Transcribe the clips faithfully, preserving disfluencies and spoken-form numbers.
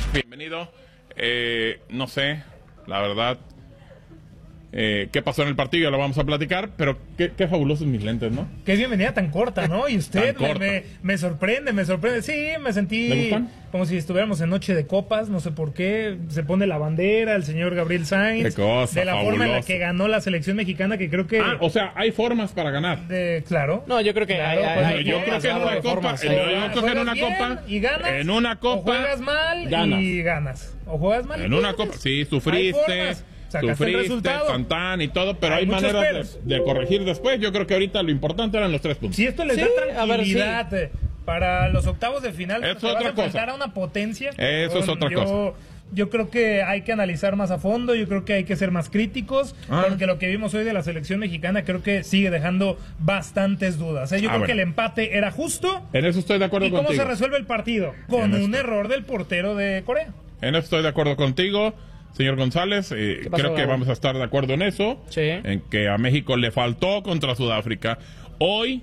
Bienvenido. Eh, no sé, la verdad, eh, qué pasó en el partido, ya lo vamos a platicar, pero qué, qué fabulosos mis lentes, ¿no? Qué bienvenida tan corta, ¿no? Y usted Tan me, me, me sorprende, me sorprende. Sí, me sentí ¿Le gustan? como si estuviéramos en Noche de Copas, no sé por qué. Se pone la bandera, el señor Gabriel Sainz. Qué cosa, de la forma en la fabuloso. que ganó la selección mexicana, que creo que... Ah, o sea, hay formas para ganar. de, claro. No, yo creo que Claro, hay, hay- pues, hay yo creo que en algo una de copa, formas, en- ¿eh? yo creo que en Juegas una bien copa, y ganas, en una o copa, juegas mal ganas. y ganas. O juegas mal y En una pierdes. copa, sí, Hay sufriste, formas. Sacaste el sufriste, resultado. tantán y todo, pero hay, Hay muchos maneras peros. de, de corregir después. Yo creo que ahorita lo importante eran los tres puntos. Si esto les Sí, da a ver, tranquilidad eh, para los octavos de final, Es te vas otra a enfrentar cosa. a una potencia. Eso es otra yo, cosa. Yo creo que hay que analizar más a fondo, yo creo que hay que ser más críticos, Ah. porque lo que vimos hoy de la selección mexicana creo que sigue dejando bastantes dudas. ¿eh? Yo Ah, creo bueno. que el empate era justo. En eso estoy de acuerdo ¿Y cómo contigo. se resuelve el partido? Con En un esto. error del portero de Corea. En eso estoy de acuerdo contigo, señor González. Eh, ¿Qué pasó, creo que Gabo? vamos a estar de acuerdo en eso. Sí. En que a México le faltó contra Sudáfrica. Hoy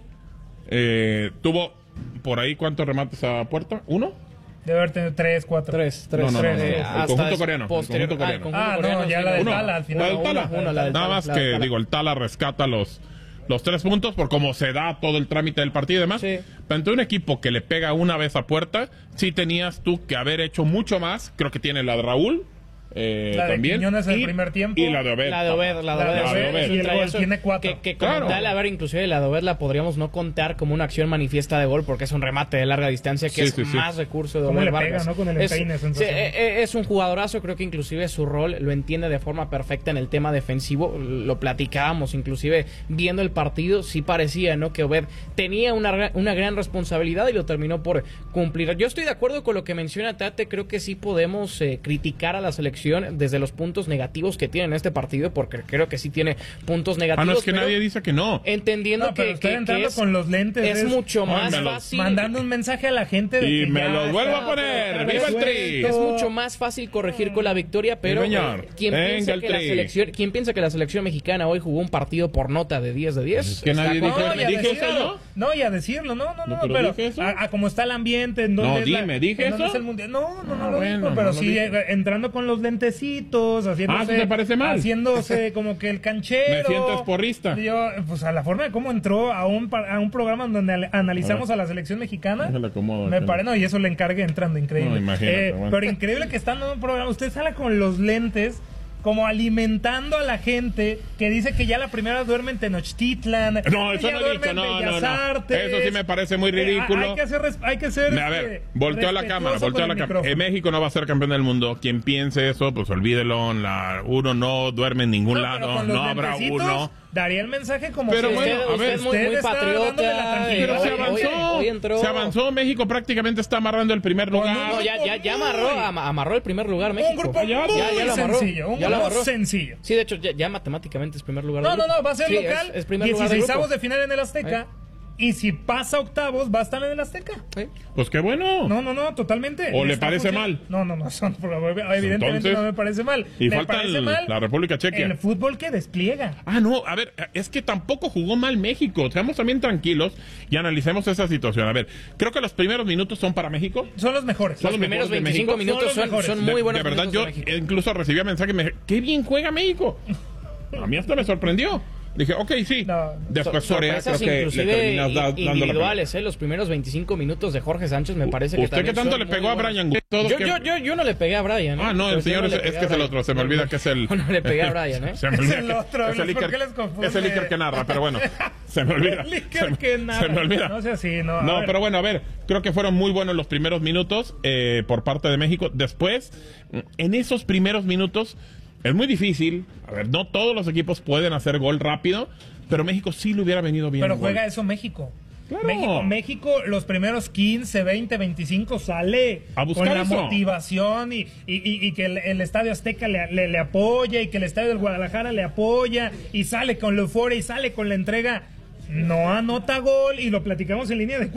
eh, tuvo por ahí, ¿cuántos remates a puerta? ¿Uno? Debe haber tenido tres, cuatro. Tres, tres. No, no, no, tres, no, eh, el hasta conjunto es coreano, el posterior- conjunto ah, el coreano. Ah, conjunto no, coreano, ya sí, la del uno. Tala al final. La del Uno, Tala. uno, la del Nada Tala, más la que, del Tala. digo, el Tala rescata los, los tres puntos por cómo se da todo el trámite del partido y demás. Sí. Pero ante un equipo que le pega una vez a puerta, sí tenías tú que haber hecho mucho más. Creo que tiene la de Raúl. Eh, La de también. Quiñones en el Y- primer tiempo. Y la de Obed. La de Obed, la de La de Obed. Obed, Es un y el gol trayazo tiene cuatro. Que, que Claro. como tal, a ver, inclusive la de Obed la podríamos no contar como una acción manifiesta de gol porque es un remate de larga distancia que Sí, es sí, sí. más recurso de ¿Cómo Obed le pega, Vargas. no? Con el es, empeine, sí, sensacional. eh, eh, es un jugadorazo, creo que inclusive su rol lo entiende de forma perfecta en el tema defensivo. Lo platicábamos, inclusive viendo el partido, sí parecía, ¿no? Que Obed tenía una, gra- una gran responsabilidad y lo terminó por cumplir. Yo estoy de acuerdo con lo que menciona Tate, creo que sí podemos eh, criticar a la selección desde los puntos negativos que tiene en este partido, porque creo que sí tiene puntos negativos. Ah, no, es que pero nadie dice que no. entendiendo No, pero que, estoy que- entrando que es, con los lentes. es mucho más Mándalo. fácil. Mandando un mensaje a la gente de Y que me ya los vuelvo está a poner. todo ¡Viva el Tri! resuelto. Es mucho más fácil corregir con la victoria, pero Sí, señor. eh, ¿quién, Venga, piensa el que la Tri. selección, ¿quién piensa que la selección mexicana hoy jugó un partido por nota de diez de diez? Es que Está nadie con- dijo- No, y a ¿Dije eso decirlo. yo? No, y a decirlo, no, no, no, No, pero pero, ¿dije eso? a, a cómo está el ambiente, en dónde No, es la- dime, ¿dije en dónde eso? es el mundial. No, no, no Ah, lo bueno, dijo, no pero lo sí dije. eh, entrando con los lentecitos, haciéndose, Ah, ¿eso te parece mal? haciéndose como que el canchero. Me sientes porrista. Yo, pues a la forma de cómo entró a un pa- a un programa donde al- analizamos a, la selección mexicana. Déjale acomodo Me acá. parece, no, y eso le encargué entrando, increíble. No, imagínate, Eh, bueno. Pero increíble que estando en un programa, usted sale con los lentes como alimentando a la gente que dice que ya la primera duerme en Tenochtitlan. No, eso ya no he duerme dicho, en no, Bellas no, no. Artes. Eso sí me parece muy Eh, ridículo. hay que hacer, res- hay que ser A ver, este, volteó a la cámara, respetuoso volteó a con la el cámara. micrófono. En México no va a ser campeón del mundo. Quien piense eso, pues olvídelo. La, uno no duerme en ningún No, pero lado, con los no habrá lentecitos uno. Daría el mensaje como Pero que bueno, usted, a usted ver, es muy, muy usted está dándole la patriota. tranquilidad. Pero se hoy- avanzó, hoy- hoy entró- se avanzó. México prácticamente está amarrando el primer lugar. No, ya, ya, ya amarró, ama- amarró el primer lugar México. un grupo Ah, ya, muy ya, ya lo amarró. sencillo, un Ya lo grupo amarró. sencillo. Sí, de hecho, ya, ya matemáticamente es primer lugar No, del no, grupo. no, va a ser Sí, local. Es, es primer lugar del dieciseisavos grupo. de final en el Azteca. Y si pasa octavos, va a estar en el Azteca. Sí. Pues qué bueno. No, no, no, totalmente. ¿O le Está parece funcionando. mal? No, no, no, son, evidentemente Entonces, no me parece mal. y me falta parece el- mal la República Checa. el fútbol que despliega. Ah, no, a ver, es que tampoco jugó mal México. Seamos también tranquilos y analicemos esa situación. A ver, creo que los primeros minutos son para México. Son los mejores. Son Los los primeros mejores de veinticinco México. minutos Son los son, mejores. son De- muy buenos De verdad, minutos yo de México. incluso recibía mensajes y me dije, qué bien juega México. A mí hasta me sorprendió. Dije, ok, sí. No. Después So- Corea creo sorpresas que le inclusive terminas da- i- dando la individuales, eh, los primeros veinticinco minutos de Jorge Sánchez me parece que ¿Usted qué también tanto son le muy pegó a buenos. Brian Guzmán? Todos Yo, que- yo, yo, yo no le pegué a Brian, ¿eh? Ah, no, el Pues yo señor no es, le es pegué que a es el Brian. otro. Se me olvida que es el... No le pegué a Brian, ¿eh? Se me Es olvida el que- otro, es el ¿por Iker- qué les confunde? es el Iker que narra, pero bueno, se me olvida. El Iker se, me- que narra. se me olvida. No sea así, no, a No, ver. pero bueno, a ver, creo que fueron muy buenos los primeros minutos eh, por parte de México. Después, en esos primeros minutos, es muy difícil. A ver, no todos los equipos pueden hacer gol rápido, pero México sí le hubiera venido bien. Pero el gol. juega eso México. Claro. México, México, los primeros quince, veinte, veinticinco sale A buscar con la eso. motivación y, y, y, y que el, el Estadio Azteca le, le, le apoya y que el Estadio del Guadalajara le apoya y sale con la euforia y sale con la entrega. No anota gol y lo platicamos en línea de